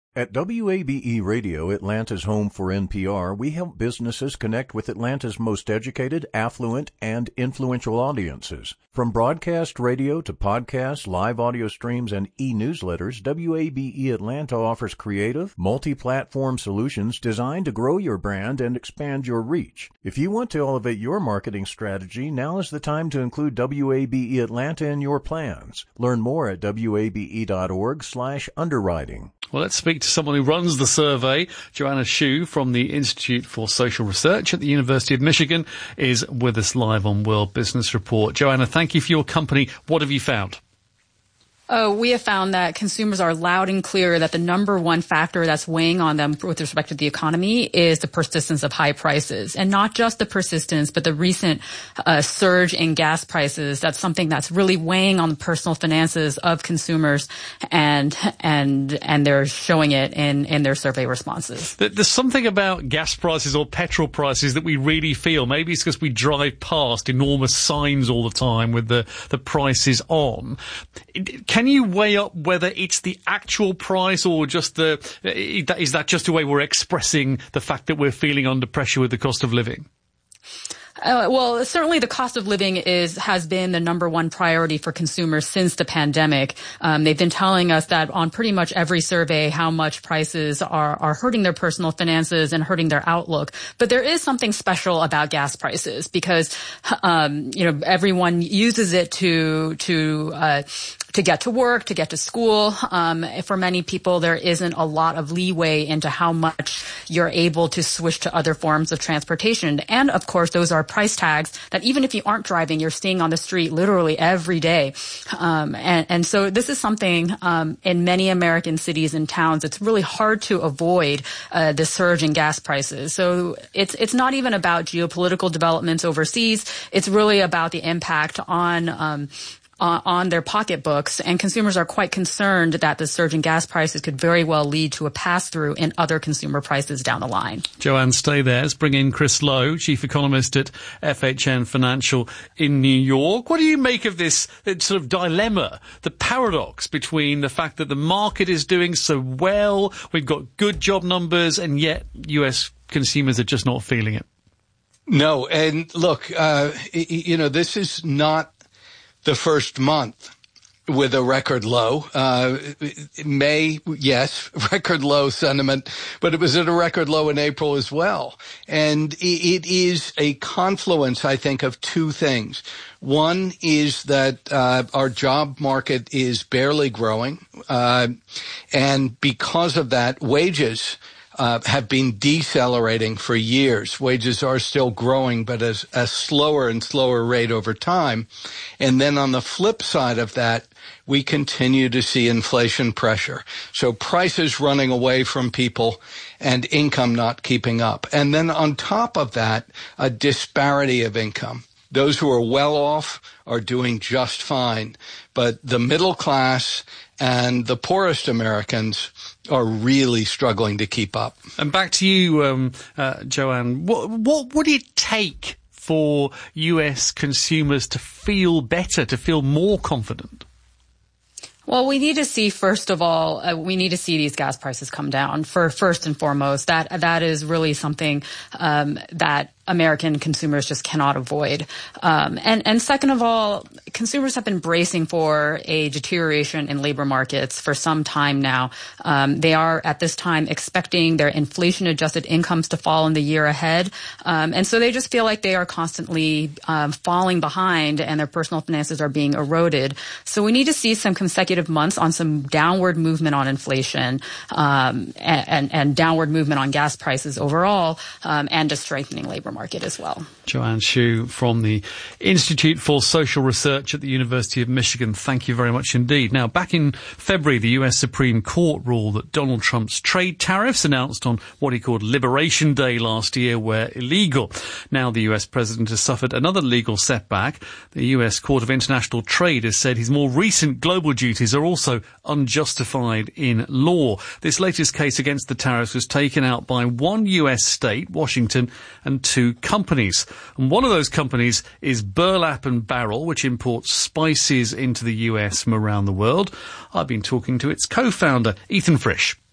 At WABE Radio, Atlanta's home for NPR, we help businesses connect with Atlanta's most educated, affluent, and influential audiences. From broadcast radio to podcasts, live audio streams, and e-newsletters, WABE Atlanta offers creative, multi-platform solutions designed to grow your brand and expand your reach. If you want to elevate your marketing strategy, now is the time to include WABE Atlanta in your plans. Learn more at wabe.org/underwriting. Well, let's speak to someone who runs the survey. Joanna Shu from the Institute for Social Research at the University of Michigan is with us live on World Business Report. Joanna, thank you for your company. What have you found? We have found that consumers are loud and clear that the number one factor that's weighing on them with respect to the economy is the persistence of high prices. And not just the persistence, but the recent surge in gas prices. That's something that's really weighing on the personal finances of consumers, and they're showing it in their survey responses. There's something about gas prices or petrol prices that we really feel. Maybe it's because we drive past enormous signs all the time with the prices on. Can you weigh up whether it's the actual price or just is that just the way we're expressing the fact that we're feeling under pressure with the cost of living? Well, certainly the cost of living has been the number one priority for consumers since the pandemic. They've been telling us that on pretty much every survey how much prices are hurting their personal finances and hurting their outlook. But there is something special about gas prices because, everyone uses it to get to work, to get to school. For many people, there isn't a lot of leeway into how much you're able to switch to other forms of transportation. And of course, those are price tags that even if you aren't driving, you're seeing on the street literally every day. And so this is something in many American cities and towns, it's really hard to avoid the surge in gas prices. So it's not even about geopolitical developments overseas. It's really about the impact on their pocketbooks, and consumers are quite concerned that the surge in gas prices could very well lead to a pass-through in other consumer prices down the line. Joanne, stay there. Let's bring in Chris Lowe, Chief Economist at FHN Financial in New York. What do you make of this sort of dilemma, the paradox between the fact that the market is doing so well, we've got good job numbers, and yet US consumers are just not feeling it? No, and look, this is not the first month with a record low. May, yes, record low sentiment, but it was at a record low in April as well. And it is a confluence, I think, of two things. One is that our job market is barely growing, and because of that, wages have been decelerating for years. Wages are still growing, but at a slower and slower rate over time. And then on the flip side of that, we continue to see inflation pressure. So prices running away from people and income not keeping up. And then on top of that, a disparity of income. Those who are well off are doing just fine, but the middle class and the poorest Americans are really struggling to keep up. And back to you, Joanne. What would it take for US consumers to feel better, to feel more confident? Well, we need to see, first of all, these gas prices come down first and foremost. That is really something that American consumers just cannot avoid. And second of all, consumers have been bracing for a deterioration in labor markets for some time now. They are at this time expecting their inflation-adjusted incomes to fall in the year ahead. And so they just feel like they are constantly falling behind and their personal finances are being eroded. So we need to see some consecutive months on some downward movement on inflation and downward movement on gas prices overall, and a strengthening labor market as well. Joanne Shu from the Institute for Social Research at the University of Michigan. Thank you very much indeed. Now, back in February, the US Supreme Court ruled that Donald Trump's trade tariffs announced on what he called Liberation Day last year were illegal. Now the US president has suffered another legal setback. The US Court of International Trade has said his more recent global duties are also unjustified in law. This latest case against the tariffs was taken out by one US state, Washington, and two companies. And one of those companies is Burlap and Barrel, which imports spices into the US from around the world. I've been talking to its co-founder, Ethan Frisch.